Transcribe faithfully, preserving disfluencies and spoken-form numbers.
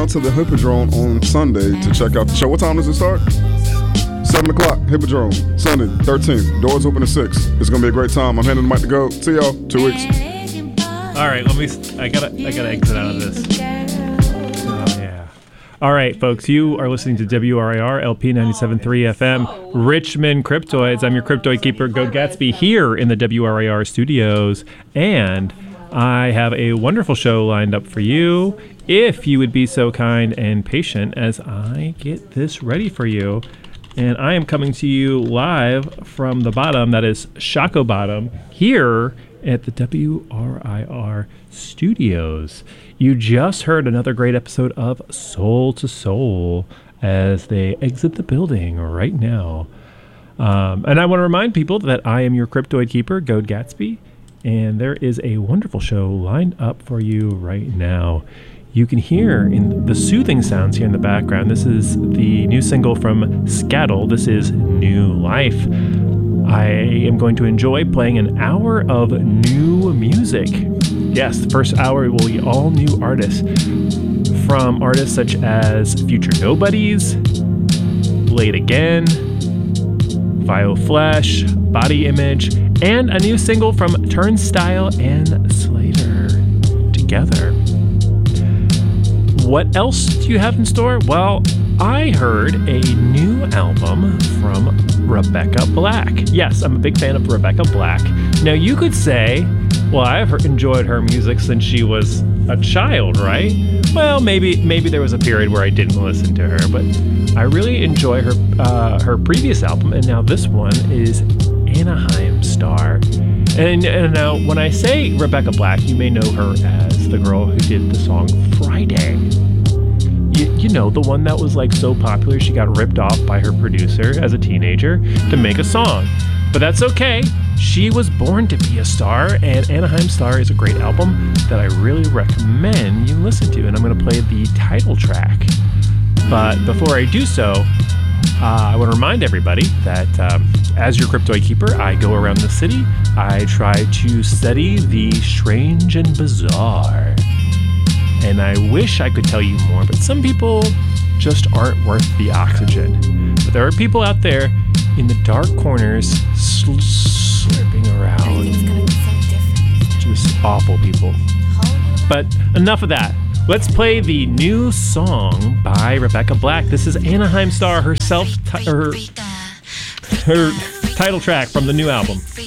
down to the Hippodrome on Sunday to check out the show. What time does it start? seven o'clock, Hippodrome, Sunday, thirteenth. Doors open at six. It's going to be a great time. I'm handing the mic to go. See y'all, two weeks. All right, let me, I gotta, I gotta exit out of this. Oh, yeah. All right, folks, you are listening to W R I R, L P ninety-seven point three F M, Richmond Cryptoids. I'm your Cryptoid Keeper, Goat Gatsby, here in the W R I R studios, and I have a wonderful show lined up for you, if you would be so kind and patient as I get this ready for you. And I am coming to you live from the bottom, that is Shockoe Bottom, here at the W R I R studios. You just heard another great episode of Soul to Soul as they exit the building right now. Um, and I want to remind people that I am your Cryptoid Keeper, Goat Gatsby, and there is a wonderful show lined up for you right now. You can hear in the soothing sounds here in the background. This is the new single from Scattle. This is New Life. I am going to enjoy playing an hour of new music. Yes, the first hour will be all new artists. From artists such as Future Nobodies, Late Again, Vio Flesh, Body Image, and a new single from Turnstile and Slater together. What else do you have in store? Well, I heard a new album from Rebecca Black. Yes, I'm a big fan of Rebecca Black. Now, you could say, well, I've enjoyed her music since she was a child, right? Well, maybe maybe there was a period where I didn't listen to her, but I really enjoy her uh, her previous album, and now this one is Anaheim Star. And, and now, when I say Rebecca Black, you may know her as the girl who did the song Friday. You, you know, the one that was like so popular she got ripped off by her producer as a teenager to make a song. But that's okay. She was born to be a star, and Anaheim Star is a great album that I really recommend you listen to. And I'm going to play the title track. But before I do so, Uh, I want to remind everybody that um, as your Cryptoid Keeper, I go around the city. I try to study the strange and bizarre. And I wish I could tell you more, but some people just aren't worth the oxygen. But there are people out there in the dark corners sl- slurping around. Just awful people. But enough of that. Let's play the new song by Rebecca Black. This is Anaheim Star herself, t- her, her title track from the new album.